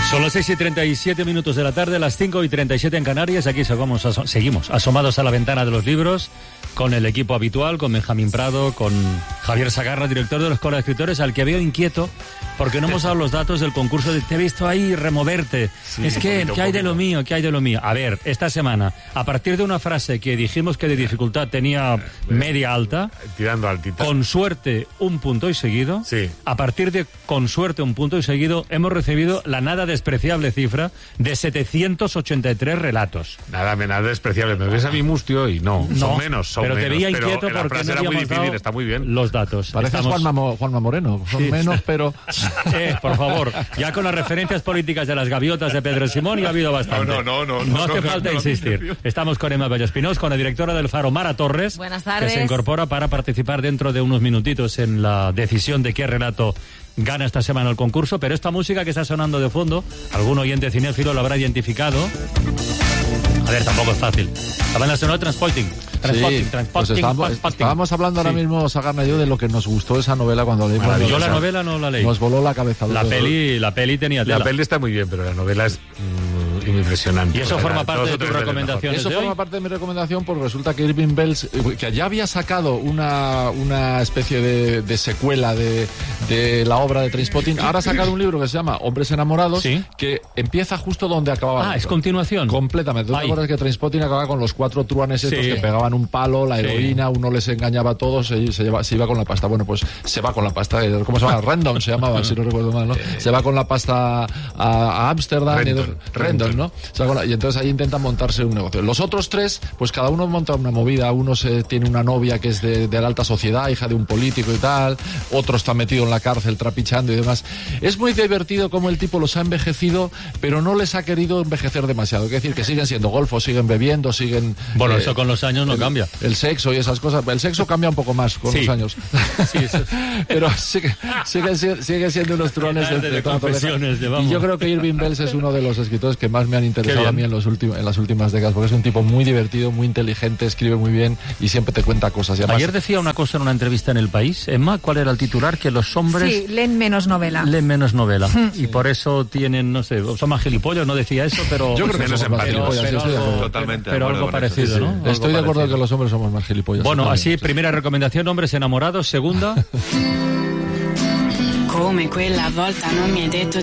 Son las 6:37 de la tarde, las 5:37 en Canarias. Aquí seguimos asomados a la ventana de los libros con el equipo habitual, con Benjamín Prado, con Javier Sagarra, director de la Escuela de Escritores, al que veo inquieto porque no hemos dado los datos del concurso. Te he visto ahí removerte. Sí, es que, ¿qué hay de lo mío? ¿Qué hay de lo mío? A ver, esta semana, a partir de una frase que dijimos que de dificultad tenía media alta, tirando altita, con suerte un punto y seguido, sí. A partir de con suerte un punto y seguido, hemos recibido la nada despreciable cifra de 783 relatos. Nada despreciable. Me ves a mi mustio y no, son menos. Pero menos, te veía inquieto pero porque no era muy difícil, está muy bien. Los datos. Pareces Juanma Moreno, son sí. Menos, pero... por favor, ya con las referencias políticas de las gaviotas de Pedro Simón ya ha habido bastante. No hace falta insistir. Estamos con Emma Vallespinós, con la directora del Faro, Mara Torres. Buenas tardes. Que se incorpora para participar dentro de unos minutitos en la decisión de qué relato gana esta semana el concurso. Pero esta música que está sonando de fondo, algún oyente cinéfilo lo habrá identificado. A ver, tampoco es fácil. La banda sonora Transporting. Pues estábamos hablando ahora mismo, Sagarna y yo, de lo que nos gustó esa novela cuando leímos. Yo la novela no la leí. Nos voló la cabeza. La peli tenía tela. La peli está muy bien, pero la novela es impresionante. ¿Y eso forma parte de tu recomendación? Eso forma parte de mi recomendación porque resulta que Irving Welsh, que ya había sacado una especie de secuela de la obra de Trainspotting, ahora ha sacado un libro que se llama Hombres enamorados, ¿sí? Que empieza justo donde acababa. ¿Es continuación? Completamente. ¿Tú te acuerdas que Trainspotting acababa con los 4 truanes estos que pegaban un palo, la heroína, uno les engañaba a todos, se iba con la pasta? Bueno, pues se va con la pasta. ¿Cómo se llama? Random se llamaba, si no recuerdo mal, ¿no? Se va con la pasta a Ámsterdam. Rendon, ¿no? Y entonces ahí intentan montarse un negocio. Los otros 3, pues cada uno monta una movida. Uno tiene una novia que es de la alta sociedad, hija de un político y tal. Otro está metido en la cárcel trapichando y demás. Es muy divertido cómo el tipo los ha envejecido, pero no les ha querido envejecer demasiado. Es decir, que siguen siendo golfos, siguen bebiendo, siguen... Bueno, eso con los años no cambia. El sexo y esas cosas. El sexo cambia un poco más con los años. Sí, eso. Pero sigue siendo unos trones de confesiones. Y yo creo que Irving Welsh es uno de los escritores que más me han interesado a mí en las últimas décadas, porque es un tipo muy divertido, muy inteligente, escribe muy bien y siempre te cuenta cosas. Y además, ayer decía una cosa en una entrevista en El País, Emma, ¿cuál era el titular? Que los hombres... Sí, leen menos novela. Y por eso tienen, no sé, son más gilipollas, no decía eso, pero... Yo creo que menos empáticos. Totalmente. Pero algo parecido, ¿no? Estoy de acuerdo que los hombres somos más gilipollas. Bueno, así, primera recomendación, hombres enamorados. Segunda... Come quella volta non mi hai detto